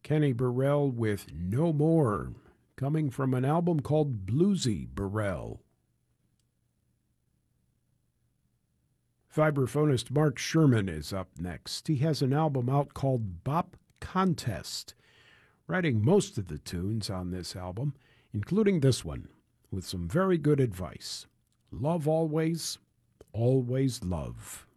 Kenny Burrell with No More, coming from an album called Bluesy Burrell. Vibraphonist Mark Sherman is up next. He has an album out called Bop Contest, writing most of the tunes on this album, including this one, with some very good advice. Love always, always love.